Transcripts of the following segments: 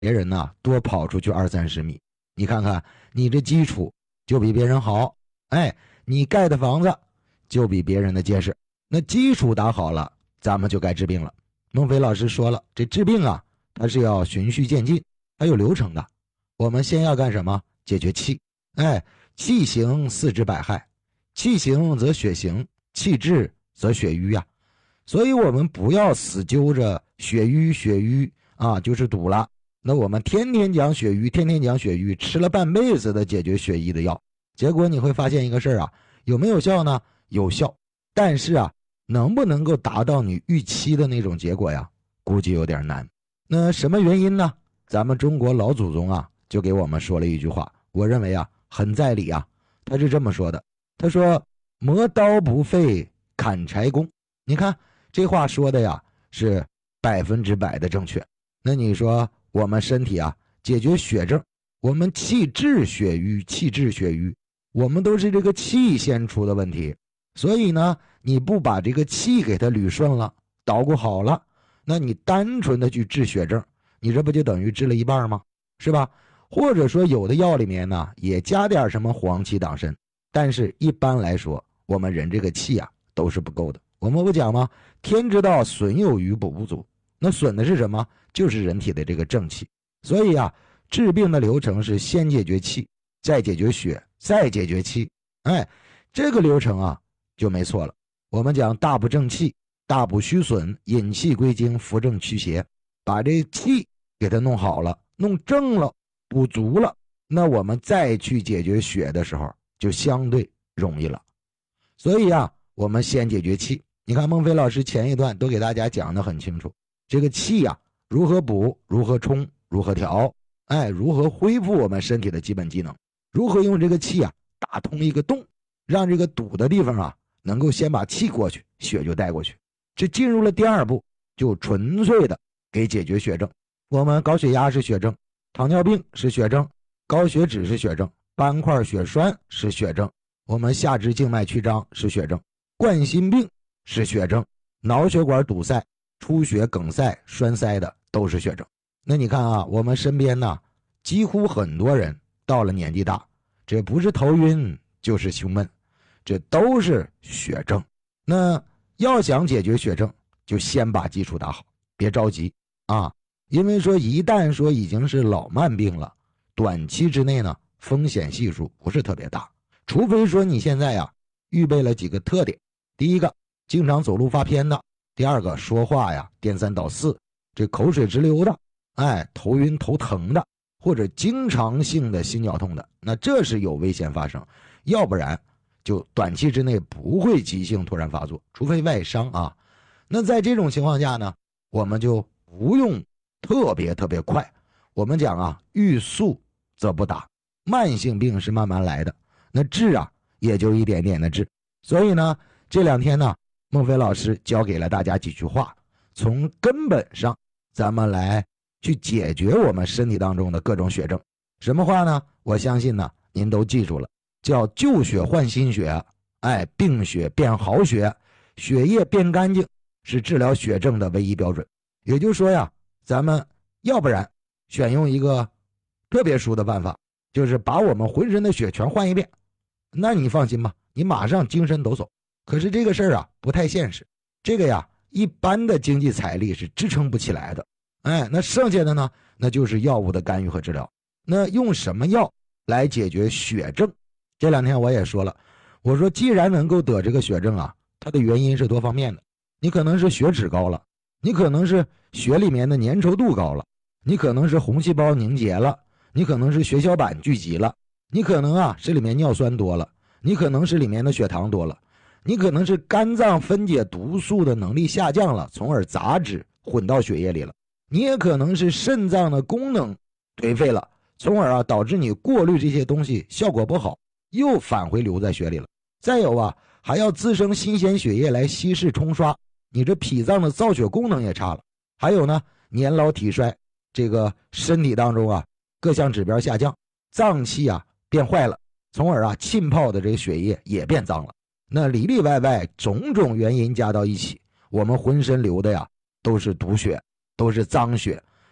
别人呢多跑出去20-30米。你看看你这基础就比别人好，你盖的房子就比别人的结实。那基础打好了，咱们就该治病了。孟非老师说了，这治病啊，它是要循序渐进，它有流程的。我们先要干什么？解决气。气行四肢百害，气行则血行，气滞则血瘀啊。所以我们不要死揪着血瘀啊，就是堵了。那我们天天讲血瘀，吃了半辈子的解决血瘀的药，结果你会发现一个事儿啊，有没有效呢？有效，但是啊，能不能够达到你预期的那种结果呀？估计有点难。那什么原因呢？咱们中国老祖宗啊，就给我们说了一句话，我认为啊，很在理啊。他是这么说的，他说磨刀不费砍柴工。你看这话说的呀，是100%的正确。那你说我们身体啊，解决血症，我们气滞血瘀，我们都是这个气先出的问题。所以呢，你不把这个气给它捋顺了，捣鼓好了，那你单纯的去治血症，你这不就等于治了一半吗？是吧？或者说有的药里面呢也加点什么黄芪党参，但是一般来说我们人这个气啊都是不够的。我们不讲吗？天之道损有余补不足。那损的是什么？就是人体的这个正气。所以啊，治病的流程是先解决气，再解决血，再解决气。这个流程啊就没错了。我们讲大补正气，大补虚损，引气归经，扶正祛邪，把这气给它弄好了，弄正了，补足了，那我们再去解决血的时候就相对容易了。所以啊，我们先解决气。你看孟非老师前一段都给大家讲得很清楚，这个气啊如何补，如何冲，如何调，如何恢复我们身体的基本机能，如何用这个气啊打通一个洞，让这个堵的地方啊能够先把气过去，血就带过去。这进入了第二步，就纯粹的给解决血症。我们高血压是血症，糖尿病是血症，高血脂是血症，斑块血栓是血症，我们下肢静脉曲张是血症，冠心病是血症，脑血管堵塞、出血、梗塞、栓塞的都是血症。那你看啊，我们身边呢，几乎很多人到了年纪大，这不是头晕就是胸闷，这都是血症。那要想解决血症，就先把基础打好，别着急啊。因为说一旦说已经是老慢病了，短期之内呢风险系数不是特别大，除非说你现在呀预备了几个特点。第一个，经常走路发偏的；第二个，说话呀颠三倒四，这口水直流的，头晕头疼的，或者经常性的心绞痛的，那这是有危险发生。要不然就短期之内不会急性突然发作，除非外伤啊。那在这种情况下呢，我们就不用特别快。我们讲啊，欲速则不达，慢性病是慢慢来的，那治啊也就一点点的治。所以呢，这2天呢，孟非老师教给了大家几句话，从根本上咱们来去解决我们身体当中的各种血症。什么话呢？我相信呢您都记住了，叫旧血换新血，病血变好血，血液变干净，是治疗血症的唯一标准。也就是说呀，咱们要不然选用一个特别殊的办法，就是把我们浑身的血全换一遍，那你放心吧，你马上精神抖擞。可是这个事儿啊不太现实，这个呀一般的经济财力是支撑不起来的。那剩下的呢，那就是药物的干预和治疗。那用什么药来解决血症？这2天我也说了，我说既然能够得这个血症啊，它的原因是多方面的。你可能是血脂高了，你可能是血里面的粘稠度高了，你可能是红细胞凝结了，你可能是血小板聚集了，你可能啊是里面尿酸多了，你可能是里面的血糖多了，你可能是肝脏分解毒素的能力下降了，从而杂质混到血液里了，你也可能是肾脏的功能颓废了，从而啊导致你过滤这些东西效果不好，又返回留在血里了。再有啊，还要滋生新鲜血液来稀释冲刷，你这脾脏的造血功能也差了。还有呢，年老体衰，这个身体当中啊各项指标下降，脏器啊变坏了，从而啊浸泡的这个血液也变脏了。那里里外外种种原因加到一起，我们浑身流的呀都是毒血，都是脏血，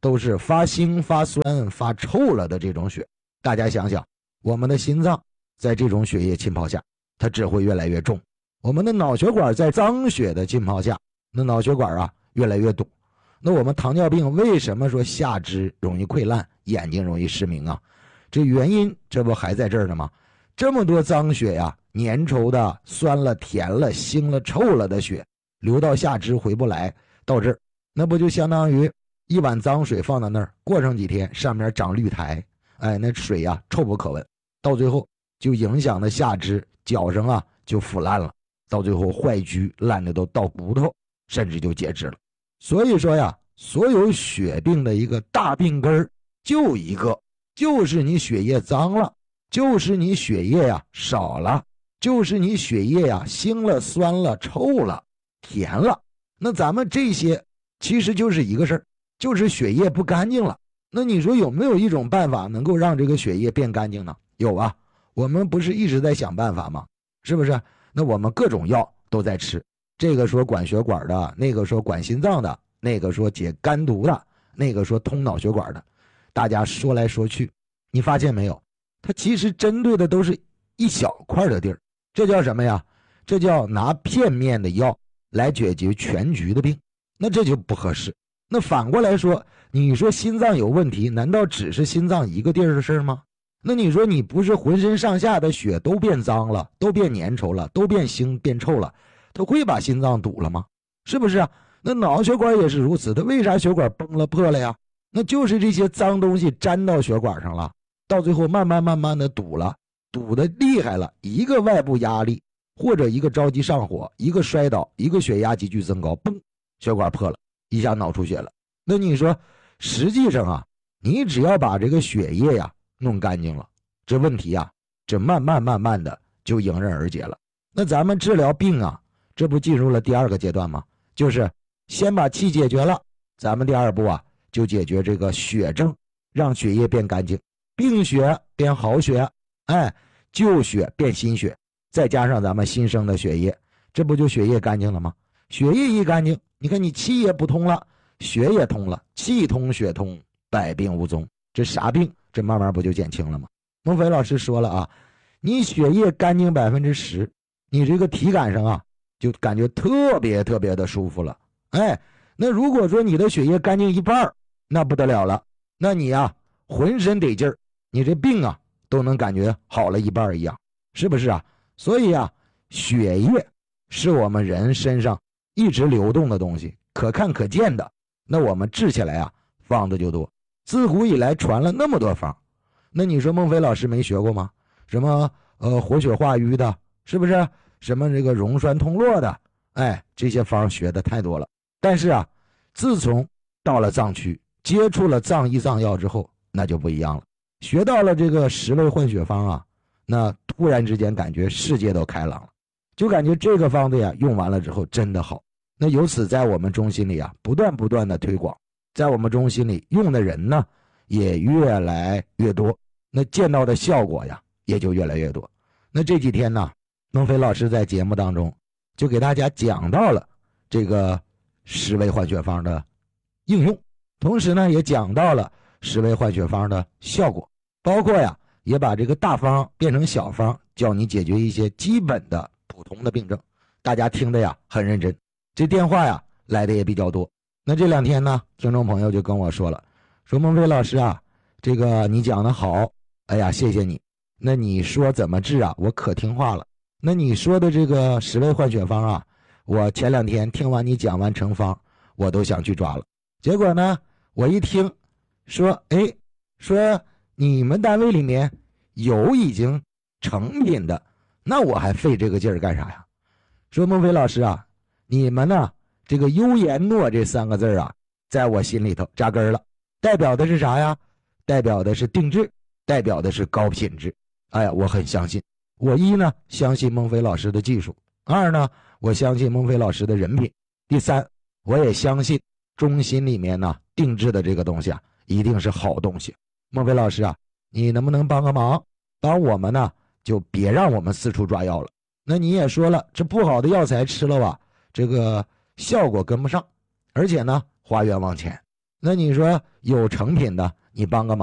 都是发腥、发酸、发臭了的这种血。大家想想，我们的心脏在这种血液浸泡下，它只会越来越重；我们的脑血管在脏血的浸泡下，那脑血管越来越堵。那我们糖尿病为什么说下肢容易溃烂，眼睛容易失明啊？这原因这不还在这儿呢吗？这么多脏血粘稠的、酸了、甜了、腥了、臭了的血流到下肢回不来，到这儿那不就相当于一碗脏水放到那儿，过上几天上面长绿苔，那水臭不可闻，到最后就影响了下肢，脚上就腐烂了，到最后坏疽烂的都到骨头，甚至就截肢了。所以说所有血病的一个大病根就一个，就是你血液脏了，就是你血液少了，就是你血液腥了、酸了、臭了、甜了。那咱们这些其实就是一个事儿，就是血液不干净了。那你说有没有一种办法能够让这个血液变干净呢？有啊，我们不是一直在想办法吗？是不是？那我们各种药都在吃，这个说管血管的，那个说管心脏的，那个说解肝毒的，那个说通脑血管的，大家说来说去，你发现没有？它其实针对的都是一小块的地儿。这叫什么呀？这叫拿片面的药来解决全局的病，那这就不合适。那反过来说，你说心脏有问题，难道只是心脏一个地儿的事吗？那你说你不是浑身上下的血都变脏了，都变粘稠了，都变腥变臭了，它会把心脏堵了吗？是不是啊？那脑血管也是如此，它为啥血管崩了破了呀？那就是这些脏东西粘到血管上了，到最后慢慢的堵了，堵得厉害了，一个外部压力或者一个着急上火，一个摔倒，一个血压急剧增高，嘣，血管破了，一下脑出血了。那你说实际上你只要把这个血液弄干净了，这问题这慢慢的就迎刃而解了。那咱们治疗病这不进入了第二个阶段吗？就是先把气解决了，咱们第二步就解决这个血症，让血液变干净，病血变好血，旧血变新血，再加上咱们新生的血液，这不就血液干净了吗？血液一干净，你看你气也不通了，血也通了，气通血通，百病无踪，这啥病这慢慢不就减轻了吗？孟非老师说了你血液干净10%，你这个体感上就感觉特别的舒服了。那如果说你的血液干净一半，那不得了了，那你浑身得劲儿，你这病都能感觉好了一半一样，是不是所以血液是我们人身上一直流动的东西，可看可见的，那我们治起来方子就多。自古以来传了那么多方，那你说孟非老师没学过吗？什么活血化瘀的，是不是？什么这个溶栓通络的，这些方学的太多了。但是自从到了藏区，接触了藏医藏药之后，那就不一样了。学到了这个10味换血方那突然之间感觉世界都开朗了，就感觉这个方子用完了之后真的好。那由此在我们中心里不断的推广，在我们中心里用的人呢也越来越多，那见到的效果也就越来越多。那这几天呢，孟非老师在节目当中就给大家讲到了这个10味换血方的应用，同时呢也讲到了10味换血方的效果，包括也把这个大方变成小方，教你解决一些基本的普通的病症。大家听的很认真，这电话来的也比较多。那这2天呢，听众朋友就跟我说了，说孟非老师这个你讲的好，谢谢你。那你说怎么治我可听话了。那你说的这个10味换血方我前2天听完你讲完成方，我都想去抓了。结果呢，我一听说说你们单位里面有已经成品的，那我还费这个劲儿干啥呀？说孟非老师你们呢这个优言诺这3个字在我心里头扎根了，代表的是啥呀？代表的是定制，代表的是高品质。我很相信。我一呢相信孟非老师的技术，2呢我相信孟非老师的人品，第3我也相信中心里面呢定制的这个东西一定是好东西。孟非老师你能不能帮个忙，帮我们呢就别让我们四处抓药了。那你也说了，这不好的药材吃了这个效果跟不上，而且呢花冤枉钱。 那你说有成品的，你帮个忙。